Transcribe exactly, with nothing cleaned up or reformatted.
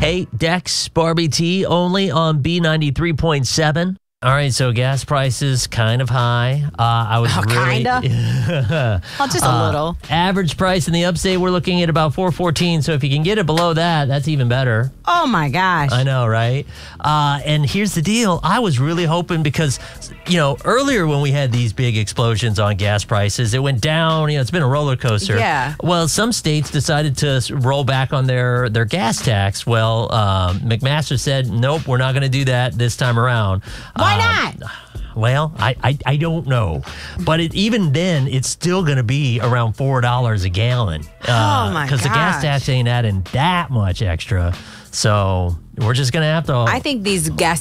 Hey, Dex, Barbie T, only on B ninety-three point seven. All right, so gas prices kind of high. Uh, I was Oh, really, kinda? Oh, just a uh, little. Average price in the upstate, we're looking at about four fourteen. So if you can get it below that, that's even better. Oh, my gosh. I know, right? Uh, and here's the deal. I was really hoping because, you know, earlier when we had these big explosions on gas prices, it went down. You know, it's been a roller coaster. Yeah. Well, some states decided to s- roll back on their, their gas tax. Well, um, McMaster said, nope, we're not going to do that this time around. Why Um, not? Well, I, I, I don't know. But it, even then, it's still going to be around four dollars a gallon. Oh, my Because the gas gosh. tax ain't adding that much extra. So we're just going to have to... I think these gas